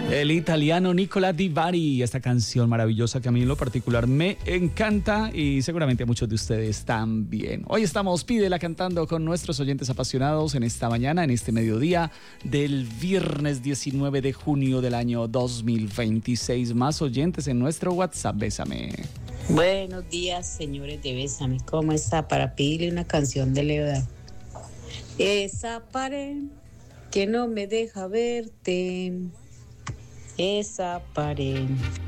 El italiano Nicola Di Bari, esta canción maravillosa que a mí en lo particular me encanta y seguramente a muchos de ustedes también. Hoy estamos Pídela cantando con nuestros oyentes apasionados en esta mañana, en este mediodía del viernes 19 de junio del año 2026. Más oyentes en nuestro WhatsApp, Bésame. Buenos días, señores de Bésame. ¿Cómo está? Para pedirle una canción de Leodán. Esa pared que no me deja verte. Esa pared